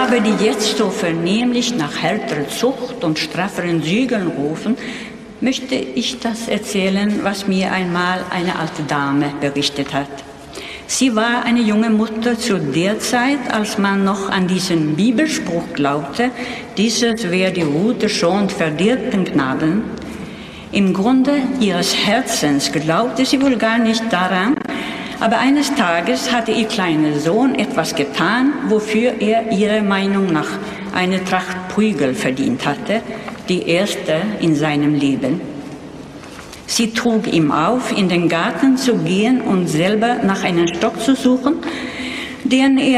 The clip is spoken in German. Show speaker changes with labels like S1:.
S1: habe, die jetzt so vernehmlich nach härterer Zucht und strafferen Zügeln rufen, möchte ich das erzählen, was mir einmal eine alte Dame berichtet hat. Sie war eine junge Mutter zu der Zeit, als man noch an diesen Bibelspruch glaubte, dieses wer die Rute schont, verdirbt den Knaben. Im Grunde ihres Herzens glaubte sie wohl gar nicht daran, aber eines Tages hatte ihr kleiner Sohn etwas getan, wofür er ihrer Meinung nach eine Tracht Prügel verdient hatte, die erste in seinem Leben. Sie trug ihm auf, in den Garten zu gehen und selber nach einem Stock zu suchen, den er